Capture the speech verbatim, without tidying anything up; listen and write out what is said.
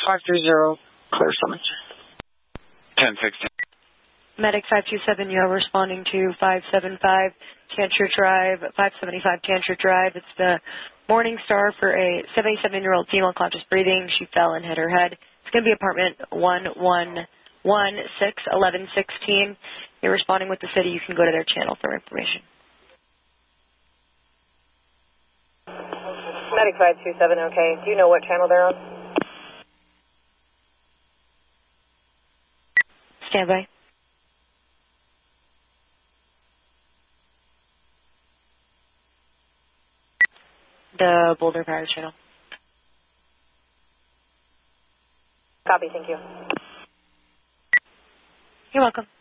five three zero, clear summons. ten sixteen. Medic five two seven, you are responding to five seven five Tantra Drive, five seventy-five Tantra Drive. It's the Morning Star for a seventy-seven-year-old female conscious breathing. She fell and hit her head. It's going to be apartment one one one six eleven sixteen. You're responding with the city. You can go to their channel for information. Medic five two seven, okay. Do you know what channel they're on? Stand by. The Boulder Power Channel. Copy, thank you. You're welcome.